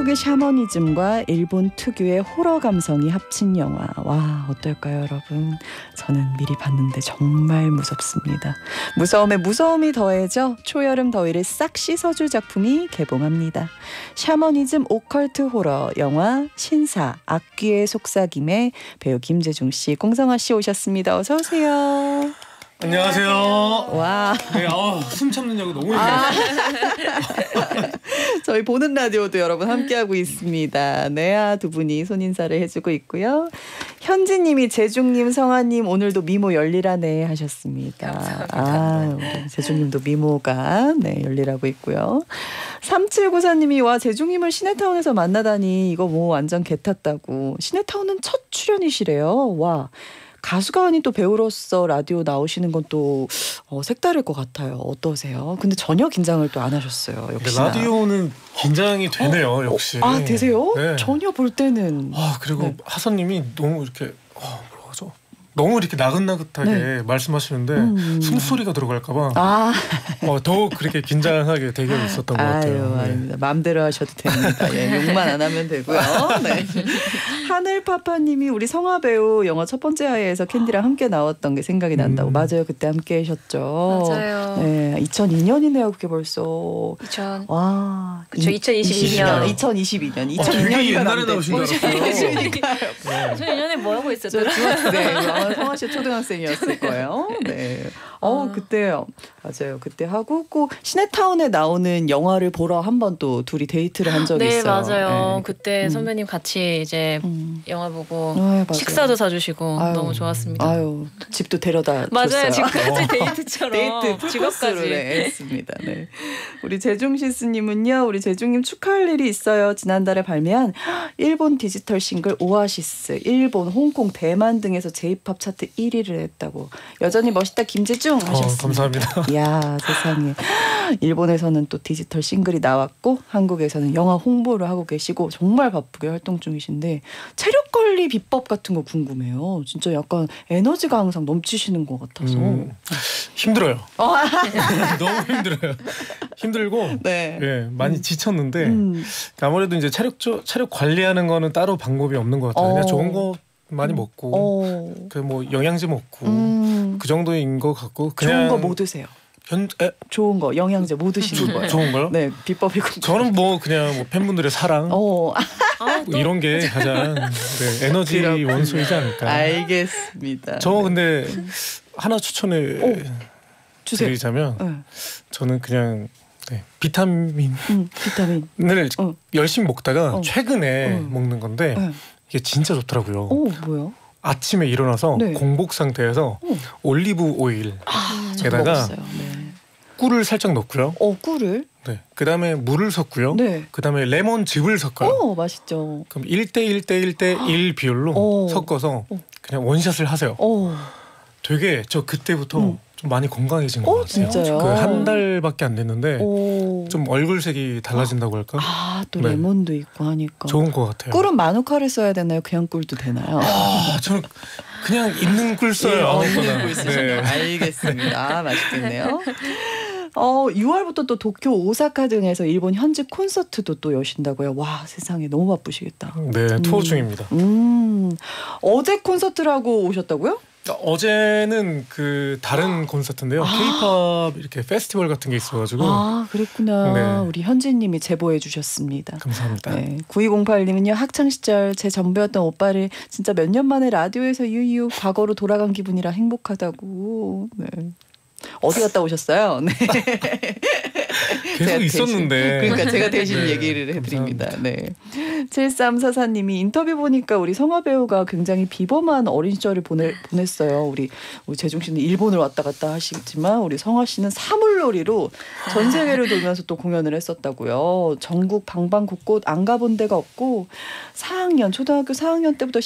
한국의 샤머니즘과 일본 특유의 호러 감성이 합친 영화. 와, 어떨까요, 여러분? 저는 미리 봤는데 정말 무섭습니다. 무서움에 무서움이 더해져 초여름 더위를 싹 씻어줄 작품이 개봉합니다. 샤머니즘 오컬트 호러 영화 신사 악귀의 속삭임에 배우 김재중 씨, 공성아 씨 오셨습니다. 어서 오세요. 안녕하세요. 와. 네, 숨 참느냐고 너무 힘들어요. 저희 보는 라디오도 여러분 함께하고 있습니다. 네, 두 분이 손인사를 해주고 있고요. 현지님이 재중님, 성아님 오늘도 미모 열일하네 하셨습니다. 감사합니다. 우리 재중님도 미모가 열일하고 있고요. 3794님이 와 재중님을 시네타운에서 만나다니 이거 뭐 완전 개탔다고. 시네타운은 첫 출연이시래요. 와. 가수가 아닌 또 배우로서 라디오 나오시는 건 또 색다를 것 같아요. 어떠세요? 근데 전혀 긴장을 또 안 하셨어요. 역시 라디오는 긴장이 되네요. 역시. 되세요? 네. 전혀 볼 때는. 그리고 하선님이 너무 이렇게 뭐라고 하죠? 너무 이렇게 나긋나긋하게 말씀하시는데 숨소리가 들어갈까봐 더 그렇게 긴장하게 되게 있었던 것 같아요. 아닙니다. 마음대로 하셔도 됩니다. 욕만 안 하면 되고요. 네. 하늘파파님이 우리 성화 배우 영화 첫 번째 하에서 캔디랑 함께 나왔던 게 생각이 난다고. 맞아요. 그때 함께 하셨죠. 맞아요. 네, 2002년이네요. 그게 벌써. 와. 그렇죠. 2022년. 2022년. 되게 옛날에 나오신 줄 알았어요. 저 예전에 뭐 하고 있었죠? 중학생. 성화 씨 초등학생이었을 거예요. 네. 그때 맞아요. 그때 하고 꼭 시네타운에 나오는 영화를 보러 한번 또 둘이 데이트를 한 적이 있어요. 네, 맞아요. 네. 그때 선배님 같이 이제 영화 보고 맞아요. 식사도 사주시고 너무 좋았습니다. 집도 데려다 맞아요. 줬어요. 집까지 데이트처럼. 데이트 집앞까지 했습니다. 네. 우리 재중시스님은요. 우리 재중님 축하할 일이 있어요. 지난달에 발매한 일본 디지털 싱글 오아시스, 일본, 홍콩, 대만 등에서 J-팝 차트 1위를 했다고. 여전히 멋있다 김재중 하셨습니다. 감사합니다. 이야, 세상에. 일본에서는 또 디지털 싱글이 나왔고 한국에서는 영화 홍보를 하고 계시고 정말 바쁘게 활동 중이신데 체력 관리 비법 같은 거 궁금해요. 진짜 약간 에너지가 항상 넘치시는 것 같아서. 힘들어요. 너무 힘들어요. 힘들고 많이 지쳤는데 아무래도 이제 체력 관리하는 거는 따로 방법이 없는 것 같아요. 그냥 좋은 거 많이 먹고 그 뭐 영양제 먹고 그 정도인 것 같고. 그냥 좋은 거 뭐 드세요? 좋은 거 영양제 뭐 드시는 거예요? 좋은 거요? 네, 비법이 궁금해요. 저는 뭐 그냥 팬분들의 사랑 뭐 이런 게 가장 에너지 원소이지 않을까. 알겠습니다. 저 근데 하나 추천해 드리자면 저는 그냥 비타민을 열심히 먹다가 최근에 먹는 건데 이게 진짜 좋더라고요. 뭐요? 아침에 일어나서 공복 상태에서 올리브 오일에다가 꿀을 살짝 넣고요. 꿀을? 네. 그다음에 물을 섞고요. 그다음에 레몬즙을 섞어요. 맛있죠. 그럼 1:1:1:1 비율로 섞어서 그냥 원샷을 하세요. 되게 저 그때부터 좀 많이 건강해진 것 같아요. 진짜요? 그 한 달밖에 안 됐는데 좀 얼굴색이 달라진다고 할까? 또 레몬도 있고 하니까 좋은 것 같아요. 꿀은 마누카를 써야 되나요? 그냥 꿀도 되나요? 저는 그냥 있는 꿀 써요. 있는 꿀 쓰시나요? 알겠습니다. 맛있겠네요. 6월부터 또 도쿄, 오사카 등에서 일본 현지 콘서트도 또 여신다고요. 와, 세상에 너무 바쁘시겠다. 네, 투어 중입니다. 어제 콘서트라고 오셨다고요? 어제는 그 다른 콘서트인데요. K-팝 이렇게 페스티벌 같은 게 있어가지고. 그랬구나. 우리 현지님이 제보해 주셨습니다. 감사합니다. 9208님은요. 학창시절 제 전부였던 오빠를 진짜 몇 년 만에 라디오에서 유유 과거로 돌아간 기분이라 행복하다고. 어디 갔다 오셨어요? 계속 있었는데. 그러니까 제가 대신 얘기를 해드립니다. 7344님이 인터뷰 보니까 우리 성화 배우가 굉장히 비범한 어린 시절을 보냈어요. 우리 재중 씨는 일본을 왔다 갔다 하시지만 우리 성화 씨는 사물놀이로 전 세계를 돌면서 또 공연을 했었다고요. 전국 방방곳곳 안 가본 데가 없고 초등학교 4학년 때부터